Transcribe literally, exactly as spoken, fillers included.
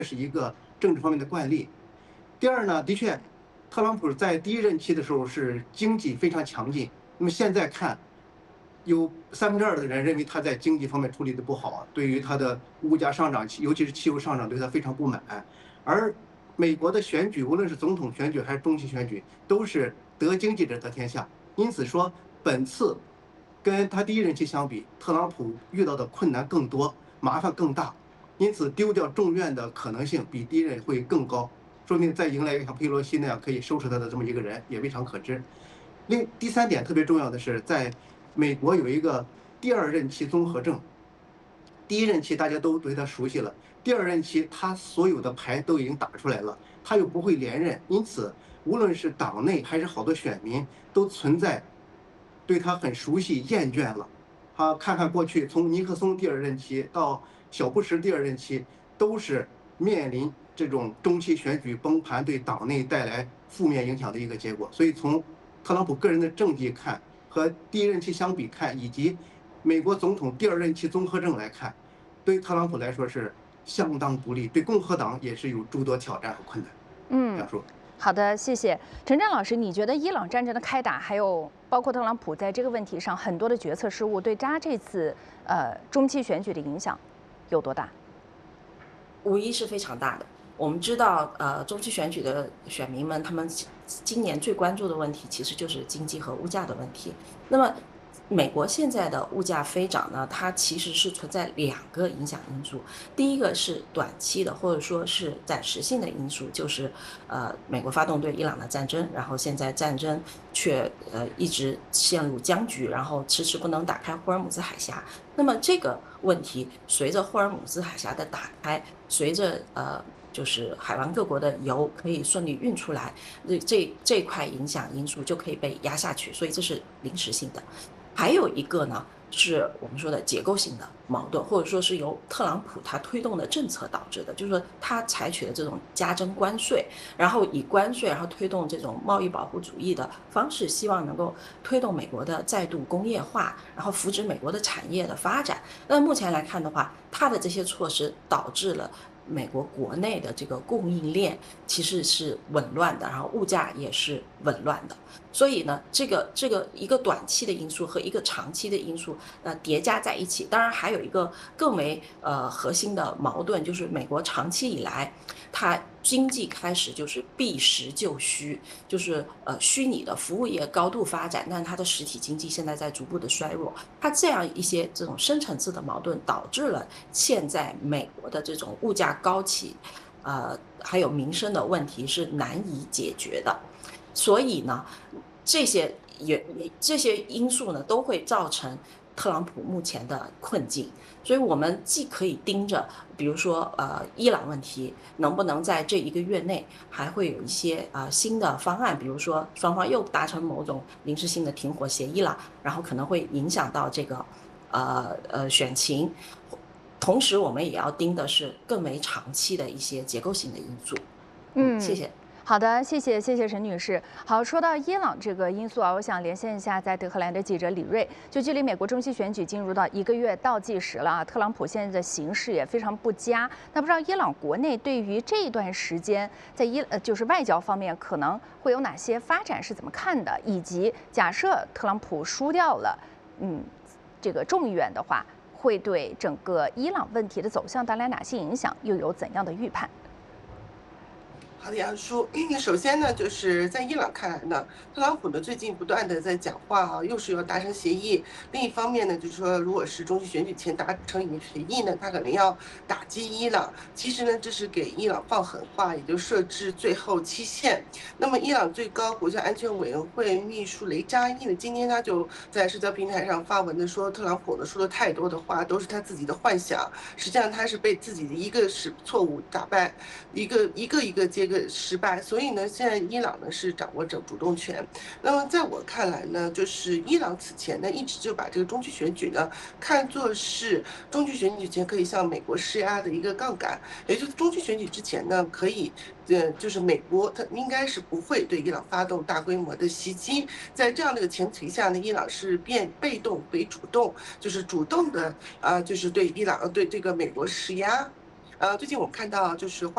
是一个政治方面的惯例。第二呢，的确，特朗普在第一任期的时候是经济非常强劲，那么现在看，有三分之二的人认为他在经济方面处理的不好，对于他的物价上涨，尤其是汽油上涨，对他非常不满。而美国的选举，无论是总统选举还是中期选举，都是得经济者得天下。因此说，本次跟他第一任期相比，特朗普遇到的困难更多，麻烦更大，因此丢掉众院的可能性比第一任会更高。说不定再迎来一个像佩洛西那样可以收拾他的这么一个人，也未尝可知。另第三点特别重要的是，在美国有一个第二任期综合症。第一任期大家都对他熟悉了，第二任期他所有的牌都已经打出来了，他又不会连任，因此无论是党内还是好多选民都存在对他很熟悉、厌倦了。他看看过去，从尼克松第二任期到小布什第二任期，都是面临这种中期选举崩盘对党内带来负面影响的一个结果。所以从特朗普个人的政绩看，和第一任期相比看，以及美国总统第二任期综合症来看，对特朗普来说是相当不利，对共和党也是有诸多挑战和困难。这嗯， 样说。 好的，谢谢陈震老师。你觉得伊朗战争的开打，还有包括特朗普在这个问题上很多的决策失误，对他这次呃中期选举的影响有多大？ 无疑是非常大的。我们知道，呃，中期选举的选民们，他们今年最关注的问题其实就是经济和物价的问题。那么，美国现在的物价飞涨呢，它其实是存在两个影响因素。第一个是短期的，或者说是暂时性的因素，就是呃，美国发动对伊朗的战争，然后现在战争却呃一直陷入僵局，然后迟迟不能打开霍尔姆兹海峡。那么这个问题随着霍尔姆兹海峡的打开，随着呃就是海湾各国的油可以顺利运出来，这这这块影响因素就可以被压下去，所以这是临时性的。还有一个呢，是我们说的结构性的矛盾，或者说是由特朗普他推动的政策导致的，就是说他采取的这种加征关税，然后以关税，然后推动这种贸易保护主义的方式，希望能够推动美国的再度工业化，然后扶植美国的产业的发展。那目前来看的话，他的这些措施导致了美国国内的这个供应链其实是紊乱的，然后物价也是紊乱的。所以呢，这个这个一个短期的因素和一个长期的因素，呃，叠加在一起。当然，还有一个更为呃核心的矛盾，就是美国长期以来，它经济开始就是避实就虚，就是呃虚拟的服务业高度发展，但是它的实体经济现在在逐步的衰弱。它这样一些这种深层次的矛盾，导致了现在美国的这种物价高企，呃，还有民生的问题是难以解决的。所以呢，这些也这些因素呢，都会造成特朗普目前的困境。所以我们既可以盯着，比如说呃伊朗问题能不能在这一个月内还会有一些呃新的方案，比如说双方又达成某种临时性的停火协议了，然后可能会影响到这个呃呃选情。同时，我们也要盯的是更为长期的一些结构性的因素。嗯，谢嗯。 谢。 好的，谢谢谢谢陈女士。好，说到伊朗这个因素啊，我想连线一下在德黑兰的记者李锐。就距离美国中期选举进入到一个月倒计时了啊，特朗普现在的形势也非常不佳。那不知道伊朗国内对于这一段时间在伊呃就是外交方面可能会有哪些发展是怎么看的？以及假设特朗普输掉了，嗯，这个众议院的话，会对整个伊朗问题的走向带来哪些影响？又有怎样的预判？ 好的，杨叔。首先呢，就是在伊朗看来呢，特朗普呢最近不断的在讲话啊，又是要达成协议。另一方面呢，就是说，如果是中期选举前达成一个协议呢，他可能要打击伊朗。其实呢，这是给伊朗放狠话，也就设置最后期限。那么，伊朗最高国家安全委员会秘书雷扎伊呢，今天他就在社交平台上发文的说，特朗普呢说了太多的话，都是他自己的幻想。实际上，他是被自己的一个是错误打败，一个一个一个接。个失败，所以呢，现在伊朗呢是掌握着主动权。那么在我看来呢，就是伊朗此前呢一直就把这个中期选举呢看作是中期选举前可以向美国施压的一个杠杆，也就是中期选举之前呢可以，呃，就是美国它应该是不会对伊朗发动大规模的袭击。在这样的一个前提下呢，伊朗是变被动为主动，就是主动的啊、呃，就是对伊朗对这个美国施压。呃，最近我们看到就是。